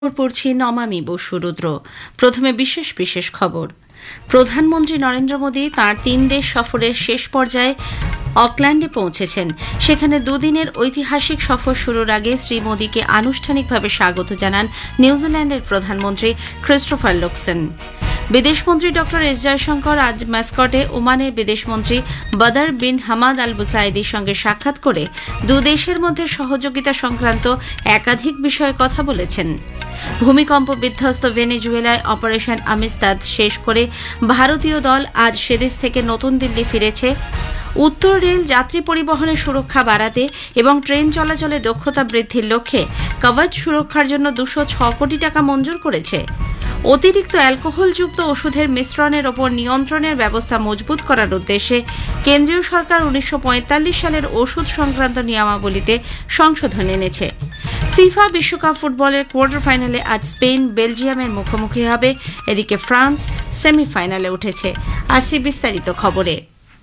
পড়ছি নমামি বসুরুদ্র। প্রথমে বিশেষ বিশেষ খবর। প্রধানমন্ত্রী নরেন্দ্র মোদী তাঁর 3 দেশ সফরের শেষ পর্যায়ে অকল্যান্ডে পৌঁছেছেন। সেখানে দুদিনের ঐতিহাসিক সফর শুরুর আগে শ্রী মোদীকে আনুষ্ঠানিকভাবে স্বাগত জানান নিউজিল্যান্ডের প্রধানমন্ত্রী ক্রিস্টোফার লুকসেন। বিদেশমন্ত্রী ড এস জয়শঙ্কর আজ মাস্কটে ওমানের বিদেশমন্ত্রী বদর বিন হামাদ আল বুসাইদির সঙ্গে সাক্ষাৎ করে দুদেশের মধ্যে সহযোগিতা সংক্রান্ত একাধিক বিষয়ে কথা বলেছেন। ভূমিকম্প বিধ্বস্ত ভেনেজুয়েলায় অপারেশন আমিস্তাদ শেষ করে ভারতীয় দল আজ সেদেশ থেকে নতুন দিল্লি ফিরেছে। উত্তর রেল যাত্রী পরিবহনের সুরক্ষা বাড়াতে এবং ট্রেন চলাচলে দক্ষতা বৃদ্ধির লক্ষ্যে কবচ সুরক্ষার জন্য 206 কোটি টাকা মঞ্জুর করেছে। অতিরিক্ত অ্যালকোহলযুক্ত ওষুধের মিশ্রণের ওপর নিয়ন্ত্রণের ব্যবস্থা মজবুত করার উদ্দেশ্যে কেন্দ্রীয় সরকার 1945 সালের ওষুধ সংক্রান্ত নিয়মাবলীতে সংশোধন এনেছে। ফিফা বিশ্বকাপ ফুটবলের কোয়ার্টার ফাইনালে আজ স্পেন বেলজিয়ামের মুখোমুখি হবে। এদিকে ফ্রান্স সেমিফাইনালে উঠেছে। আসছি বিস্তারিত খবরে।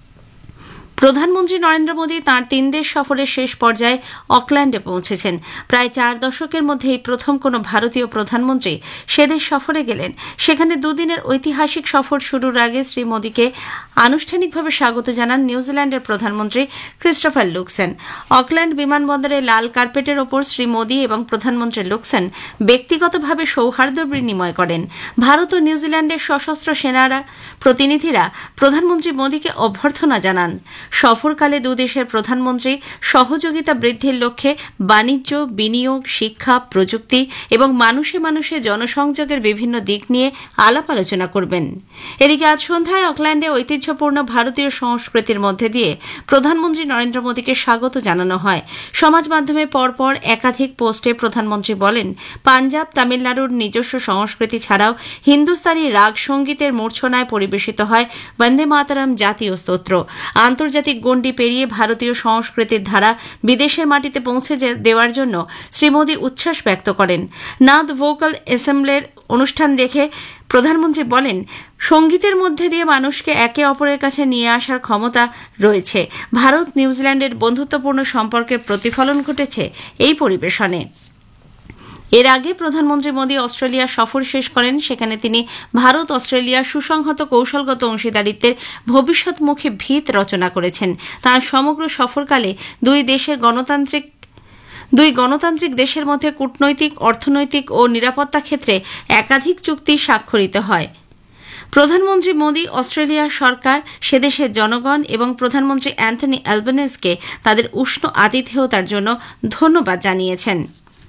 প্রধানমন্ত্রী নরেন্দ্র মোদী তাঁর 3 দেশ সফরের শেষ পর্যায়ে অকল্যান্ডে পৌঁছেছেন। প্রায় 4 দশকের মধ্যে এই প্রথম কোনো ভারতীয় প্রধানমন্ত্রী সেদেশ সফরে গেলেন। সেখানে দুদিনের ঐতিহাসিক সফর শুরুর আগে শ্রী মোদীকে আনুষ্ঠানিকভাবে স্বাগত জানান নিউজিল্যান্ডের প্রধানমন্ত্রী ক্রিস্টোফার লুকসেন। অকল্যান্ড বিমানবন্দরে লাল কার্পেটের ওপর শ্রী মোদী এবং প্রধানমন্ত্রী লুকসেন ব্যক্তিগতভাবে সৌহার্দ্য বিনিময় করেন। ভারত ও নিউজিল্যান্ডের সশস্ত্র সেনারা প্রতিনিধিরা প্রধানমন্ত্রী মোদীকে অভ্যর্থনা জানান। সফরকালে দুদেশের প্রধানমন্ত্রী সহযোগিতা বৃদ্ধির লক্ষ্যে বাণিজ্য, বিনিয়োগ, শিক্ষা, প্রযুক্তি এবং মানুষে মানুষে জনসংযোগের বিভিন্ন দিক নিয়ে আলাপ আলোচনা করবেন। এদিকে আজ সন্ধ্যায় অকল্যান্ডে ঐতিহ্যপূর্ণ ভারতীয় সংস্কৃতির মধ্যে দিয়ে প্রধানমন্ত্রী নরেন্দ্র মোদীকে স্বাগত জানানো হয়। সমাজ মাধ্যমে পরপর একাধিক পোস্টে প্রধানমন্ত্রী বলেন, পাঞ্জাব, তামিলনাড়ুর নিজস্ব সংস্কৃতি ছাড়াও হিন্দুস্তানি রাগ সঙ্গীতের মূর্ছনায় পরিবেশিত হয় বন্দে মাতরম জাতীয় স্তোত্র। আন্তর্জাতিক গণ্ডি পেরিয়ে ভারতীয় সংস্কৃতির ধারা বিদেশের মাটিতে পৌঁছে দেওয়ার জন্য শ্রী মোদী উচ্ছ্বাস ব্যক্ত করেন। নাদ ভোকাল অ্যাসেম্বলির অনুষ্ঠান দেখে প্রধানমন্ত্রী বলেন, সঙ্গীতের মধ্যে দিয়ে মানুষকে একে অপরের কাছে নিয়ে আসার ক্ষমতা রয়েছে। ভারত নিউজিল্যান্ডের বন্ধুত্বপূর্ণ সম্পর্কের প্রতিফলন ঘটেছে এই পরিবেশনে। এর আগে প্রধানমন্ত্রী মোদী অস্ট্রেলিয়া সফর শেষ করেন। সেখানে তিনি ভারত অস্ট্রেলিয়া সুসংহত কৌশলগত অংশীদারিত্বের ভবিষ্যৎমুখী ভিত রচনা করেছেন। তাঁর সমগ্র সফরকালে দুই গণতান্ত্রিক দেশের মধ্যে কূটনৈতিক, অর্থনৈতিক ও নিরাপত্তা ক্ষেত্রে একাধিক চুক্তি স্বাক্ষরিত হয়। প্রধানমন্ত্রী মোদী অস্ট্রেলিয়ার সরকার, সেদেশের জনগণ এবং প্রধানমন্ত্রী অ্যান্থনি অ্যালবানিজকে তাদের উষ্ণ আতিথেয়তার জন্য ধন্যবাদ জানিয়েছেন।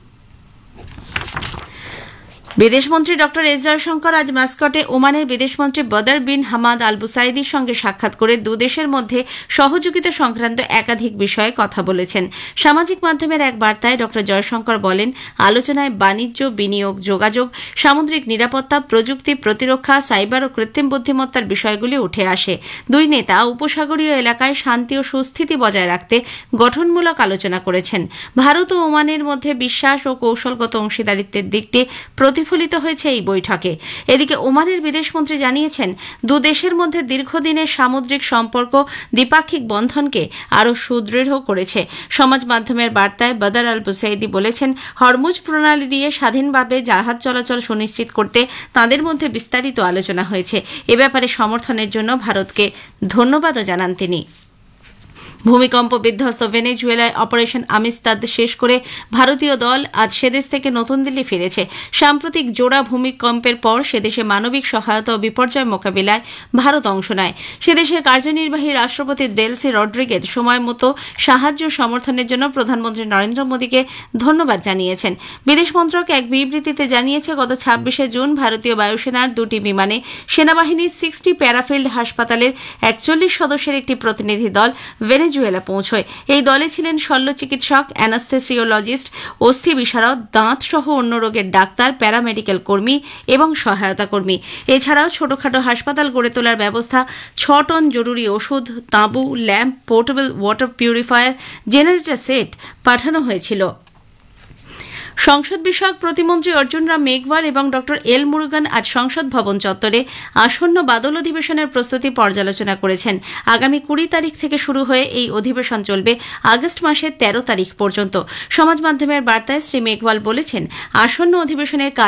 বিদেশমন্ত্রী ড এস জয়শঙ্কর আজ মাস্কটে ওমানের বিদেশমন্ত্রী বদর বিন হামাদ আল বুসাইদির সঙ্গে সাক্ষাৎ করে দুদেশের মধ্যে সহযোগিতা সংক্রান্ত একাধিক বিষয়ে কথা বলেছেন। সামাজিক মাধ্যমের এক বার্তায় ড জয়শঙ্কর বলেন, আলোচনায় বাণিজ্য, বিনিয়োগ, যোগাযোগ, সামুদ্রিক নিরাপত্তা, প্রযুক্তি, প্রতিরক্ষা, সাইবার ও কৃত্রিম বুদ্ধিমত্তার বিষয়গুলি উঠে আসে। দুই নেতা উপসাগরীয় এলাকায় শান্তি ও সুস্থিতি বজায় রাখতে গঠনমূলক আলোচনা করেছেন। ভারত ও ওমানের মধ্যে বিশ্বাস ও কৌশলগত অংশীদারিত্বের দিকটি প্রতিফলিত হয়েছে এই বৈঠকে। এদিকে ওমানের বিদেশমন্ত্রী জানিয়েছেন, দুদেশের মধ্যে দীর্ঘদিনের সামুদ্রিক সম্পর্ক দ্বিপাক্ষিক বন্ধনকে আরও সুদৃঢ় করেছে। সমাজ মাধ্যমের বার্তায় বদর আল বুসাইদি বলেছেন, হরমুজ প্রণালী দিয়ে স্বাধীনভাবে জাহাজ চলাচল সুনিশ্চিত করতে তাঁদের মধ্যে বিস্তারিত আলোচনা হয়েছে। এ ব্যাপারে সমর্থনের জন্য ভারতকে ধন্যবাদও জানান তিনি। ভূমিকম্প বিধ্বস্ত ভেনেজুয়েলায় অপারেশন আমিস্তাদ শেষ করে ভারতীয় দল আজ সেদেশ থেকে নতুন দিল্লি ফিরেছে। সাম্প্রতিক জোড়া ভূমিকম্পের পর সেদেশে মানবিক সহায়তা ও বিপর্যয় মোকাবিলায় ভারত অংশ নেয়। সেদেশের কার্যনির্বাহী রাষ্ট্রপতি ডেলসি রড্রিগেজ সময় মতো সাহায্য সমর্থনের জন্য প্রধানমন্ত্রী নরেন্দ্র মোদীকে ধন্যবাদ জানিয়েছেন। বিদেশ মন্ত্রক এক বিবৃতিতে জানিয়েছে, গত 26 জুন ভারতীয় বায়ুসেনার 2টি বিমানে সেনাবাহিনীর 60 প্যারাফিল্ড হাসপাতালের 41 সদস্যের একটি প্রতিনিধি দল ভেনেজুয়েলা পৌঁছয়। এই দলে ছিলেন শল্য চিকিৎসক, অ্যানাস্থেসিওলজিস্ট, অস্থি বিশারদ, দাঁত সহ অন্য রোগের ডাক্তার, প্যারামেডিক্যাল কর্মী এবং সহায়তা কর্মী। এছাড়াও ছোটখাটো হাসপাতাল গড়ে তোলার ব্যবস্থা, 6 টন জরুরি ওষুধ, তাঁবু, lamp, portable water purifier, generator set পাঠানো হয়েছিল। সংসদ বিষয়ক প্রতিমন্ত্রী অর্জুন রাম মেঘওয়াল এবং ড এল মুরুগান আজ সংসদ ভবন চত্বরে আসন্ন বাদল অধিবেশনের প্রস্তুতি পর্যালোচনা করেছেন। আগামী 20 তারিখ থেকে শুরু হয়ে এই অধিবেশন চলবে আগস্ট মাসের 13 তারিখ পর্যন্ত। সমাজ মাধ্যমের বার্তায় শ্রী মেঘওয়াল বলেছেন, আসন্ন অধিবেশনের